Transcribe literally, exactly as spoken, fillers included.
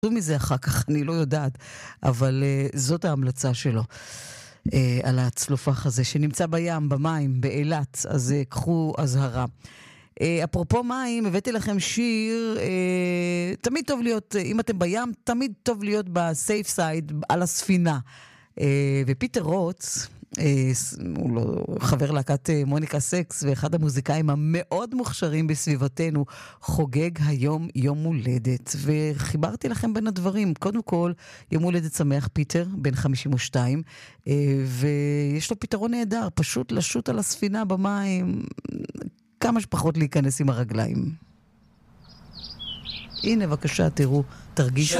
מזה אחר כך, אני לא יודעת, אבל uh, זאת ההמלצה שלו uh, על הצלופח הזה שנמצא בים, במים, באילת, אז uh, קחו הזהרה. Uh, אפרופו מים, הבאתי לכם שיר, uh, תמיד טוב להיות, uh, אם אתם בים, תמיד טוב להיות בסייף סייד, על הספינה. Uh, ופיטר רוץ, uh, הוא לא, חבר להקת uh, מוניקה סקס, ואחד המוזיקאים המאוד מוכשרים בסביבתנו, חוגג היום יום הולדת, וחיברתי לכם בין הדברים. קודם כל, יום הולדת שמח פיטר, בן חמישים ושתיים, uh, ויש לו פתרון נהדר, פשוט לשוט על הספינה במים, כמה שפחות להיכנס עם הרגליים. הנה, בבקשה, תראו, תרגישו.